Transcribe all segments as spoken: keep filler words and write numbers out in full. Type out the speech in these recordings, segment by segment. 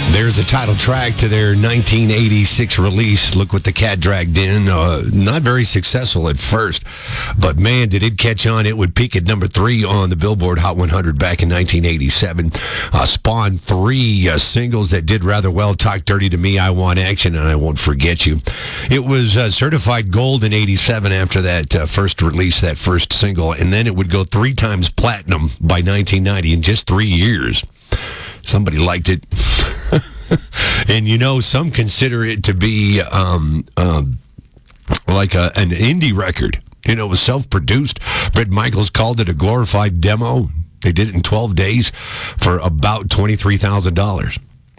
There's the title track to their nineteen eighty-six release. Look what the cat dragged in. Uh, not very successful at first, but man, did it catch on. It would peak at number three on the Billboard Hot one hundred back in nineteen eighty-seven. Uh, spawned three uh, singles that did rather well. Talk Dirty to Me, I Want Action, and I Won't Forget You. It was uh, certified gold in eighty-seven after that uh, first release, that first single, and then it would go three times platinum by nineteen ninety in just three years. Somebody liked it. And, you know, some consider it to be um, um, like a, an indie record. You know, it was self-produced. Bret Michaels called it a glorified demo. They did it in twelve days for about twenty-three thousand dollars.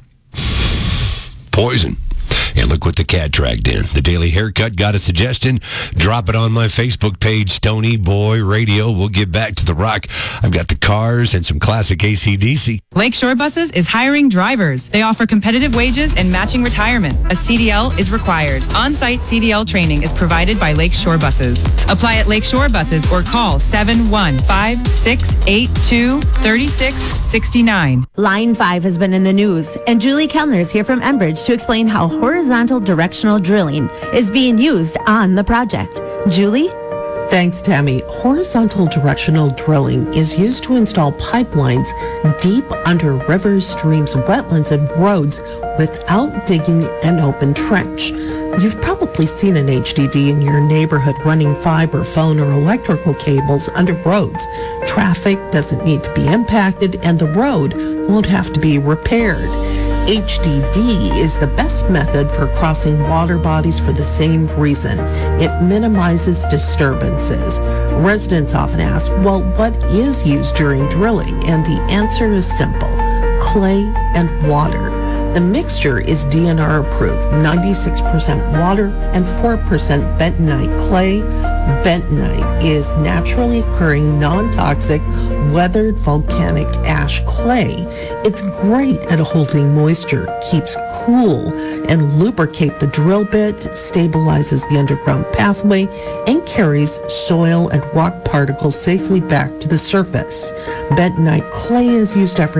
Poison. And look what the cat dragged in. The Daily Haircut got a suggestion. Drop it on my Facebook page, Stony Boy Radio. We'll get back to the rock. I've got the Cars and some classic A C D C. Lakeshore Buses is hiring drivers. They offer competitive wages and matching retirement. A C D L is required. On-site C D L training is provided by Lakeshore Buses. Apply at Lakeshore Buses or call seven one five, six eight two, three six six nine. Line five has been in the news, and Julie Kellner is here from Enbridge to explain how horizontal directional drilling is being used on the project. Julie? Thanks, Tammy. Horizontal directional drilling is used to install pipelines deep under rivers, streams, wetlands, and roads without digging an open trench. You've probably seen an H D D in your neighborhood running fiber, phone, or electrical cables under roads. Traffic doesn't need to be impacted, and the road won't have to be repaired. H D D is the best method for crossing water bodies for the same reason. It minimizes disturbances. Residents often ask, well, what is used during drilling? And the answer is simple: clay and water. The mixture is D N R approved, ninety-six percent water and four percent bentonite clay. Bentonite is naturally occurring, non-toxic, weathered volcanic ash clay. It's great at holding moisture, keeps cool, and lubricate the drill bit, stabilizes the underground pathway, and carries soil and rock particles safely back to the surface. Bentonite clay is used after